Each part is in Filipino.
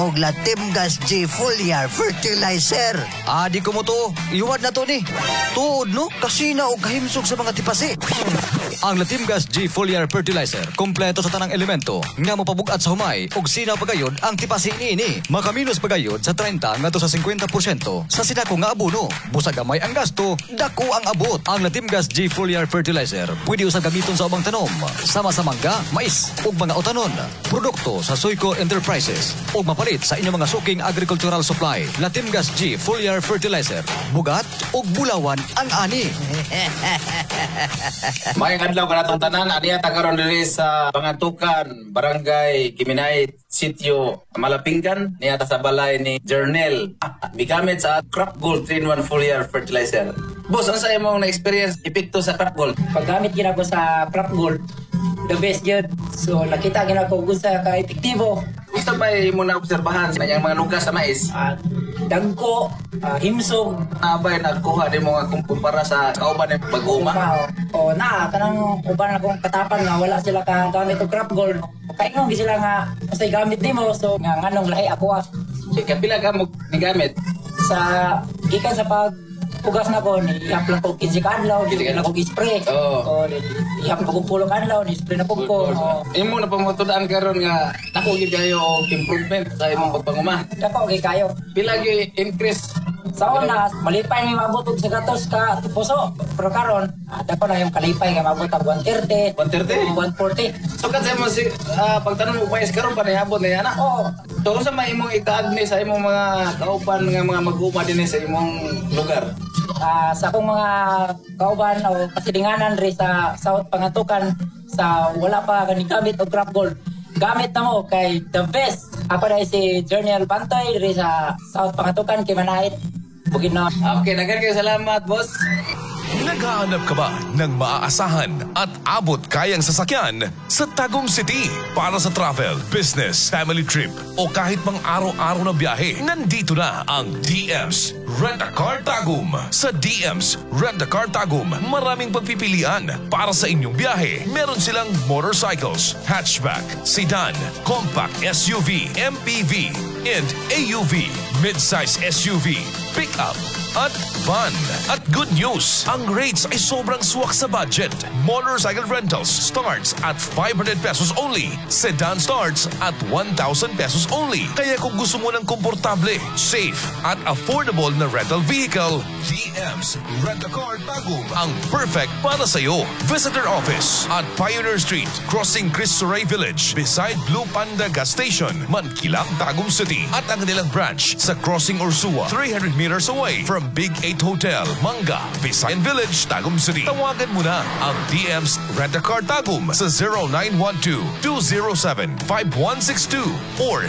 og Latim Gas G Foliar Fertilizer. Di ko mo to. Iwad na to ni. Tuod no, kasi na og kahimsog sa mga tipasi. Ang Latim Gas G Foliar Fertilizer, kompleto sa tanang elemento nga mopabugat sa humay og sinaw pagayod ang tipasi niini. Makaminos pagayod sa 30 ngadto sa 50% sa sinako nga abono. Busag gamay ang gasto, dako ang abot. Ang Latim Gas G Foliar Fertilizer pwede usab gamiton sa ubang tanom, sama sa mangga, mais ug mga utanon. Produkto sa Soyco Enterprises ug mapalit sa inyong mga suking agricultural supply. Latim Gas G Foliar Fertilizer, bugat ug bulawan ang ani. Mayang adlaw kanatong tanan, aniya tagaron diri sa Pangantukan, Barangay Kiminay, Sitio Malapingan, niya ta sa balay ni Journal. Bigamit sa Crop Gold 3-in-1 Foliar Fertilizer. Boss, ano sa imong na-experience epekto sa Crop Gold? Paggamit gina ko sa Crop Gold, the best yun. So nakita gina ko kung sa ka-epektibo. Ito ba mo na-obserbahan sa kanyang mga lugas sa mais? Dagko, himsog. Abay, nagkuha din mga kumpara sa kauban ng pag-uma? O kanang uban akong katapan nga wala sila ka gamit o Crop Gold. Kaingon sila nga masay gamit nimo, so nga nganong lahi ako Kapila ka mo nigamit? sa gikan sa pag pugas na ko ni ihap lang ko 15 kadlaw, di na ko spray. O ihap ko 10 kadlaw ni spray na ko. Imo na pamutudaan karon nga nakugid kayo og improvement sa imong pagpanguma. Dako kay kayo. Pila gyud increase Sa una, malipay may mabutog sa gatos ka puso. Pero karon, dako na yung kalipay nga mabutog 130, 130? 140. So kasi mo si pagtanong mo pa karon pa nihabot na yana. Oo. So kung sa may imong ikaagni sa imong mga kauban nga mga mag-uma din sa imong lugar. Sa akong mga kauban o kasilinganan rin sa South Pangantukan sa wala pa kanigamit o Crop Gold, gamit na mo kay the best. Ako na si Journal Bantoy rin sa South Pangantukan, Kimanait, Bukidnon. Okay, nagkaroon kayo salamat, boss. Naghahanap ka ba ng maaasahan at abot kayang sasakyan sa Tagum City para sa travel, business, family trip o kahit pang araw-araw na biyahe? Nandito na ang DM's Rent-A-Car Tagum. Sa DM's Rent-A-Car Tagum, maraming pagpipilian para sa inyong biyahe. Meron silang motorcycles, hatchback, sedan, compact SUV, MPV, and AUV, mid-size SUV, pickup, at van. At good news, ang rates ay sobrang swak sa budget. Motorcycle rentals starts at 500 pesos only. Sedan starts at 1,000 pesos only. Kaya kung gusto mo ng komportable, safe, at affordable na rental vehicle, DM's Rent-A-Car Tagum ang perfect para sa iyo. Visit our office at Pioneer Street, crossing Cristo Rey Village, beside Blue Panda Gas Station, Mankilang, Tagum City. At ang nilang branch sa Crossing Ursua, 300 meters away from Big 8 Hotel, Manga, Visayan Village, Tagum City. Tawagan mo na ang DM's Rent-A-Car Tagum sa 0912-207-5162 or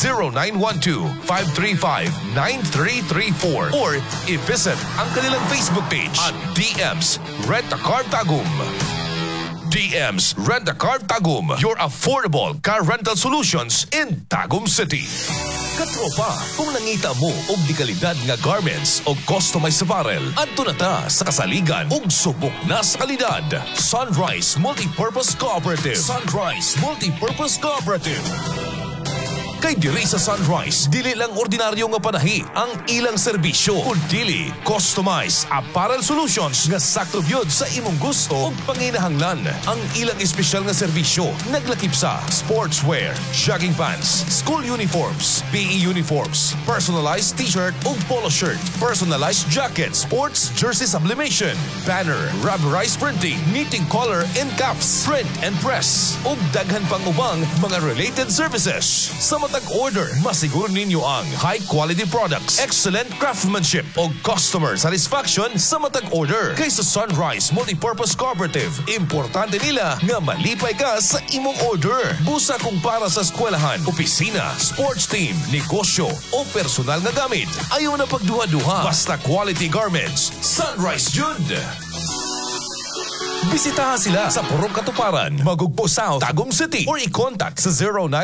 0912-535-9334 or i-visit ang kanilang Facebook page at DM's Rent-A-Car Tagum. DM's Rent-A-Car Tagum, your affordable car rental solutions in Tagum City. Katropa, kung nangita mo og di kalidad nga garments o customized apparel, adto na ta sa kasaligan og subok na sa kalidad. Sunrise Multipurpose Cooperative. Sunrise Multipurpose Cooperative. Kay diri sa Sunrise, dili lang ordinaryo nga panahi ang ilang serbisyo, kundi customized apparel solutions nga sakto gyud sa imong gusto ug panginahanglan. Ang ilang espesyal nga serbisyo naglakip sa sportswear, jogging pants, school uniforms, PE uniforms, personalized t-shirt ug polo shirt, personalized jacket, sports jersey sublimation, banner, rubberized printing, knitting collar and cuffs, print and press ug daghan pang ubang mga related services. Sa matag order, masiguro ninyo ang high quality products, excellent craftsmanship o customer satisfaction sa matag order. Kay sa Sunrise Multipurpose Cooperative, importante nila nga malipay ka sa imong order. Busa kung para sa eskwelahan, opisina, sports team, negosyo o personal nga gamit, ayaw na pagduha-duha. Basta quality garments, Sunrise Jud. Bisitahan sila sa Purong Katuparan, Magugpo South, Tagum City or i-contact sa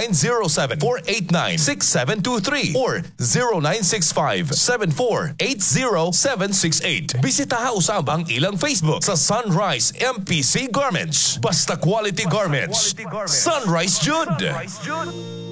0907-489-6723 or 0965-7480-768. Bisitahan usab ang ilang Facebook sa Sunrise MPC Garments. Basta quality garments. Sunrise Jud.